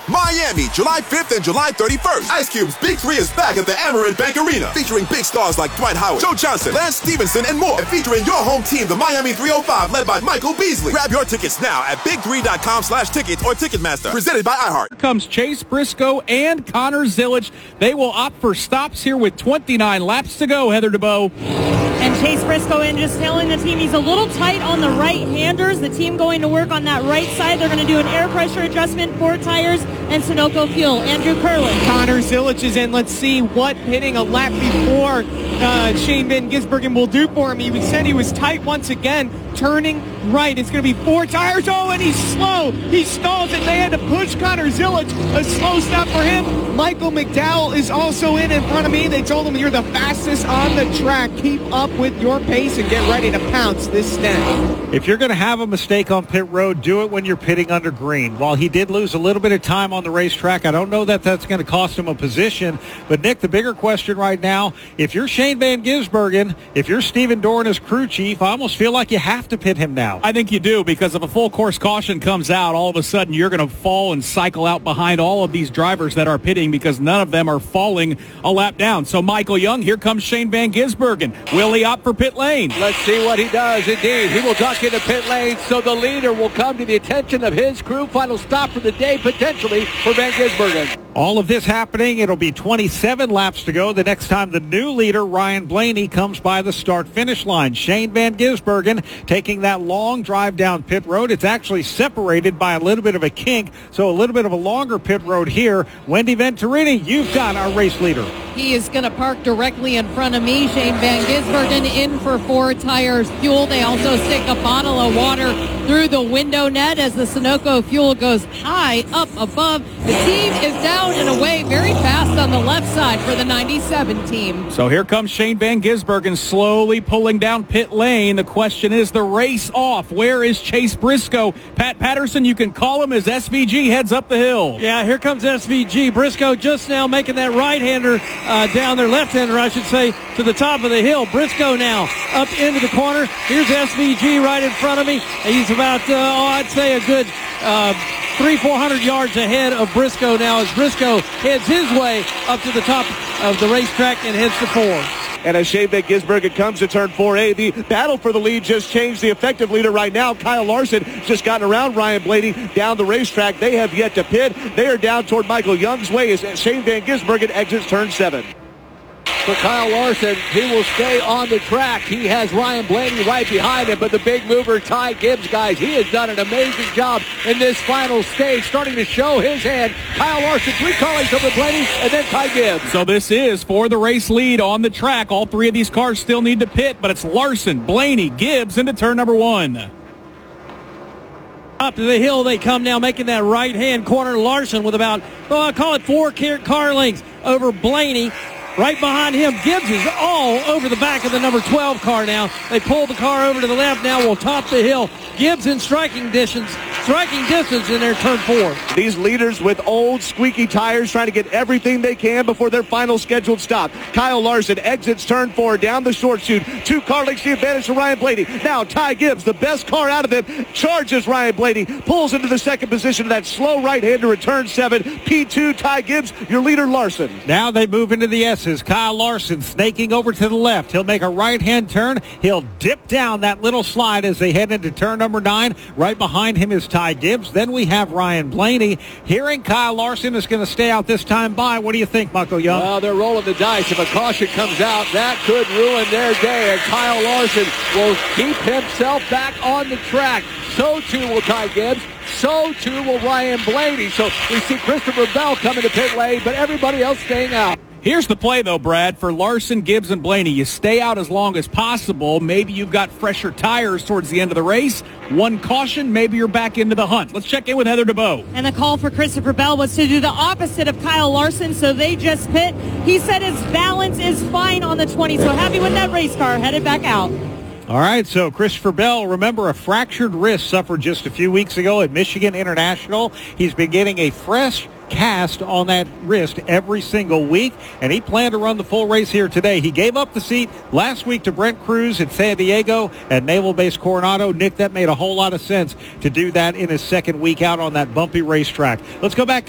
Miami, July 5th and July 31st. Ice Cube's Big 3 is back at the Amerant Bank Arena, featuring big stars like Dwight Howard, Joe Johnson, Lance Stevenson, and more. And featuring your home team, the Miami 305, led by Michael Beasley. Grab your tickets now at big3.com/tickets or Ticketmaster. Presented by iHeart. Here comes Chase Briscoe and Connor Zilic. They will opt for stops here with 29 laps to go, Heather DeBow. And Chase Briscoe in just telling the team he's a little tight on the right-handers. The team going to work on that right side. They're going to do an air pressure adjustment, 4 tires, and Sunoco fuel. Andrew Curlin. Connor Zilic is in. Let's see what hitting a lap before Shane Van Gisbergen will do for him. He said he was tight once again, turning right. It's going to be 4 tires. Oh, and he's slow. He stalls it. They had to push Connor Zilic. A slow stop for him. Michael McDowell is also in front of me. They told him you're the fastest on the track. Keep up with your pace and get ready to pounce this stint. If you're going to have a mistake on pit road, do it when you're pitting under green. While he did lose a little bit of time on the racetrack, I don't know that that's going to cost him a position. But, Nick, the bigger question right now, if you're Shane Van Gisbergen, if you're Stephen Doran as crew chief, I almost feel like you have to pit him now. I think you do, because if a full course caution comes out, all of a sudden you're going to fall and cycle out behind all of these drivers that are pitting, because none of them are falling a lap down. So, Michael Young, here comes Shane Van Gisbergen. Will he opt for pit lane? Let's see what he does. Indeed, he will duck into pit lane, so the leader will come to the attention of his crew. Final stop for the day, potentially, for Van Gisbergen. All of this happening, it'll be 27 laps to go the next time the new leader, Ryan Blaney, comes by the start-finish line. Shane Van Gisbergen taking that long drive down pit road. It's actually separated by a little bit of a kink, so a little bit of a longer pit road here. Wendy Venturini, you've got our race leader. He is going to park directly in front of me. Shane Van Gisbergen in for 4 tires fuel. They also stick a bottle of water through the window net as the Sunoco fuel goes high up above. The team is down and away very fast on the left side for the 97 team. So here comes Shane Van Gisbergen slowly pulling down pit lane. The question is the race off. Where is Chase Briscoe? Pat Patterson, you can call him as SVG heads up the hill. Yeah, here comes SVG. Briscoe just now making that right-hander down there, left-hander, I should say, to the top of the hill. Briscoe now up into the corner. Here's SVG right in front of me. He's about, I'd say a good 300-400 yards ahead of Briscoe now as Briscoe heads his way up to the top of the racetrack and heads to 4. And as Shane Van Gisbergen comes to turn 4A, the battle for the lead just changed. The effective leader right now, Kyle Larson, just gotten around Ryan Blaney down the racetrack. They have yet to pit. They are down toward Michael Young's way as Shane Van Gisbergen exits turn 7. For Kyle Larson, he will stay on the track. He has Ryan Blaney right behind him, but the big mover, Ty Gibbs, guys, he has done an amazing job in this final stage, starting to show his hand. Kyle Larson, 3 callings over Blaney, and then Ty Gibbs. So this is for the race lead on the track. All 3 of these cars still need to pit, but it's Larson, Blaney, Gibbs into turn number 1. Up to the hill they come now, making that right-hand corner. Larson with about, I call it 4 car lengths over Blaney. Right behind him, Gibbs is all over the back of the number 12 car now. They pull the car over to the left now. Will top the hill. Gibbs in striking distance in their turn 4. These leaders with old squeaky tires trying to get everything they can before their final scheduled stop. Kyle Larson exits turn 4 down the short chute. 2 car lengths the advantage for Ryan Blaney. Now Ty Gibbs, the best car out of them, charges Ryan Blaney, pulls into the second position of that slow right-hander at turn 7. P2, Ty Gibbs, your leader Larson. Now they move into the S's. Kyle Larson snaking over to the left. He'll make a right-hand turn. He'll dip down that little slide as they head into turn number 9. Right behind him is Ty Gibbs. Then we have Ryan Blaney. Hearing Kyle Larson is going to stay out this time by. What do you think, Michael Young? Well, they're rolling the dice. If a caution comes out, that could ruin their day. And Kyle Larson will keep himself back on the track. So too will Ty Gibbs. So too will Ryan Blaney. So we see Christopher Bell coming to pit lane, but everybody else staying out. Here's the play, though, Brad. For Larson, Gibbs, and Blaney, you stay out as long as possible. Maybe you've got fresher tires towards the end of the race. 1 caution, maybe you're back into the hunt. Let's check in with Heather DeBow. And the call for Christopher Bell was to do the opposite of Kyle Larson, so they just pit. He said his balance is fine on the 20, so happy with that race car, headed back out. All right, so Christopher Bell, remember a fractured wrist suffered just a few weeks ago at Michigan International. He's been getting a fresh cast on that wrist every single week, and he planned to run the full race here today. He gave up the seat last week to Brent Cruz at San Diego at Naval Base Coronado. Nick, that made a whole lot of sense to do that in his second week out on that bumpy racetrack. Let's go back to